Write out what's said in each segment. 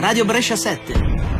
Radio Brescia 7.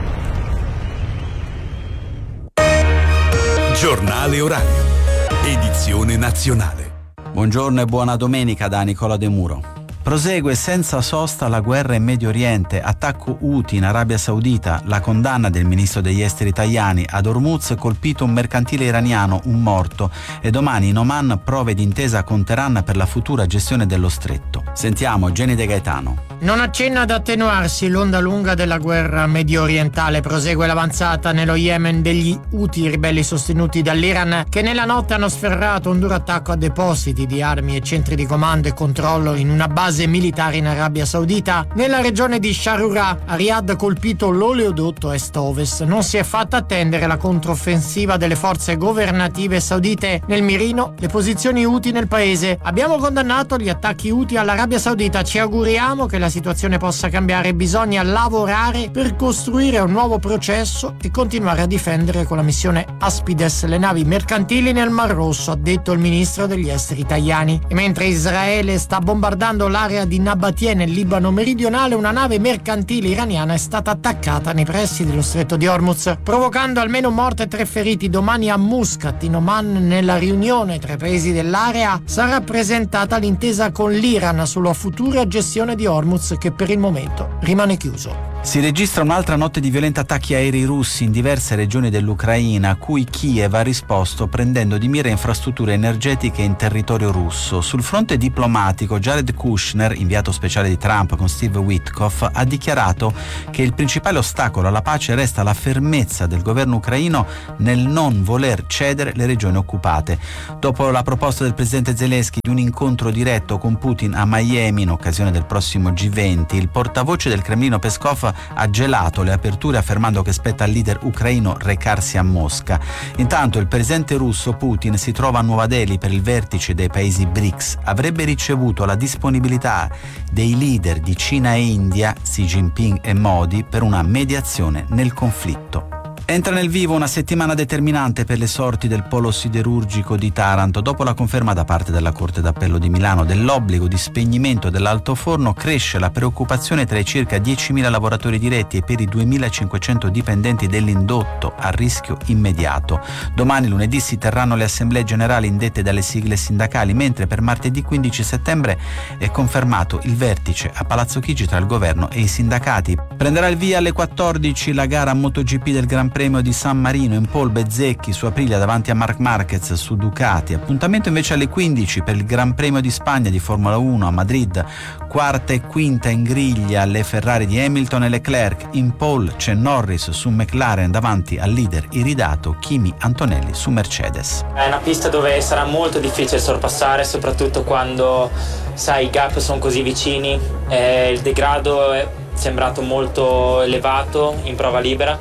Giornale orario. Edizione nazionale. Buongiorno e buona domenica da Nicola De Muro. Prosegue senza sosta la guerra in Medio Oriente, attacco Houthi in Arabia Saudita, la condanna del ministro degli esteri Tajani, ad Hormuz colpito un mercantile iraniano, un morto, e domani in Oman prove d'intesa con Teheran per la futura gestione dello stretto. Sentiamo Jenny De Gaetano. Non accenna ad attenuarsi l'onda lunga della guerra medio orientale. Prosegue l'avanzata nello Yemen degli Houthi, ribelli sostenuti dall'Iran, che nella notte hanno sferrato un duro attacco a depositi di armi e centri di comando e controllo in una base militare in Arabia Saudita. Nella regione di Sharura, a Riyadh ha colpito l'oleodotto est-ovest. Non si è fatta attendere la controffensiva delle forze governative saudite nel mirino le posizioni Houthi nel paese. Abbiamo condannato gli attacchi Houthi all'Arabia Saudita. Ci auguriamo che la situazione possa cambiare. Bisogna lavorare per costruire un nuovo processo e continuare a difendere con la missione Aspides le navi mercantili nel Mar Rosso, ha detto il ministro degli esteri Tajani. E mentre Israele sta bombardando l'area di Nabatie nel Libano meridionale, una nave mercantile iraniana è stata attaccata nei pressi dello stretto di Hormuz, provocando almeno un morto e 3 feriti. Domani a Muscat, in Oman, nella riunione tra i paesi dell'area, sarà presentata l'intesa con l'Iran sulla futura gestione di Hormuz, che per il momento rimane chiuso. Si registra un'altra notte di violenti attacchi aerei russi in diverse regioni dell'Ucraina, a cui Kiev ha risposto prendendo di mira infrastrutture energetiche in territorio russo. Sul fronte diplomatico, Jared Kushner, inviato speciale di Trump con Steve Witkoff, ha dichiarato che il principale ostacolo alla pace resta la fermezza del governo ucraino nel non voler cedere le regioni occupate. Dopo la proposta del presidente Zelensky di un incontro diretto con Putin a Miami in occasione del prossimo G20, il portavoce del Cremlino Peskov ha gelato le aperture affermando che spetta al leader ucraino recarsi a Mosca. Intanto il presidente russo Putin si trova a Nuova Delhi per il vertice dei paesi BRICS. Avrebbe ricevuto la disponibilità dei leader di Cina e India, Xi Jinping e Modi, per una mediazione nel conflitto. Entra nel vivo una settimana determinante per le sorti del polo siderurgico di Taranto. Dopo la conferma da parte della Corte d'Appello di Milano dell'obbligo di spegnimento dell'altoforno, cresce la preoccupazione tra i circa 10.000 lavoratori diretti e per i 2.500 dipendenti dell'indotto a rischio immediato. Domani, lunedì, si terranno le assemblee generali indette dalle sigle sindacali, mentre per martedì 15 settembre è confermato il vertice a Palazzo Chigi tra il governo e i sindacati. Prenderà il via alle 14 la gara MotoGP del Gran Premio di San Marino. In pole Bezzecchi su Aprilia davanti a Marc Marquez su Ducati. Appuntamento invece alle 15 per il Gran Premio di Spagna di Formula 1 a Madrid. Quarta e quinta in griglia le Ferrari di Hamilton e Leclerc. In pole c'è Norris su McLaren davanti al leader iridato Kimi Antonelli su Mercedes. È una pista dove sarà molto difficile sorpassare, soprattutto quando, sai, i gap sono così vicini. Il degrado è sembrato molto elevato in prova libera.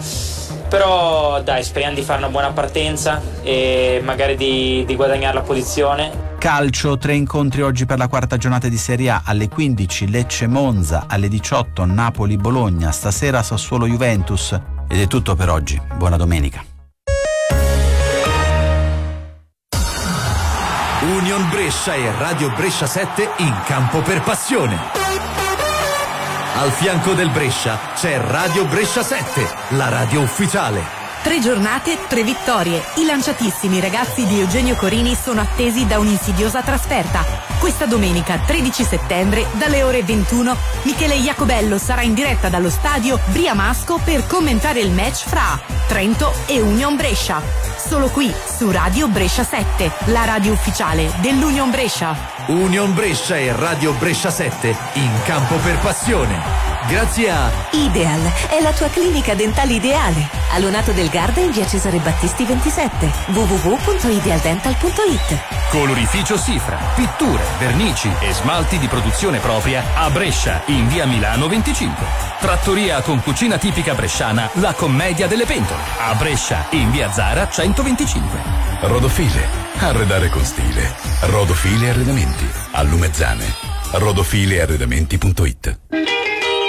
Però dai, speriamo di fare una buona partenza e magari di guadagnare la posizione. Calcio, 3 incontri oggi per la quarta giornata di Serie A. Alle 15 Lecce-Monza, alle 18 Napoli-Bologna, stasera Sassuolo-Juventus. Ed è tutto per oggi. Buona domenica. Union Brescia e Radio Brescia 7 in campo per passione. Al fianco del Brescia c'è Radio Brescia 7, la radio ufficiale. 3 giornate, 3 vittorie. I lanciatissimi ragazzi di Eugenio Corini sono attesi da un'insidiosa trasferta. Questa domenica 13 settembre dalle ore 21 Michele Iacobello sarà in diretta dallo stadio Briamasco per commentare il match fra Trento e Union Brescia. Solo qui su Radio Brescia 7, la radio ufficiale dell'Union Brescia. Union Brescia e Radio Brescia 7 in campo per passione. Grazie a Ideal, è la tua clinica dentale ideale. Allonato del Garda in via Cesare Battisti 27. www.idealdental.it. Colorificio Sifra, pitture, vernici e smalti di produzione propria a Brescia in via Milano 25. Trattoria con cucina tipica bresciana La Commedia delle Pentole a Brescia in via Zara 125. Rodofile, arredare con stile. Rodofile Arredamenti, a Lumezzane. rodofilearredamenti.it.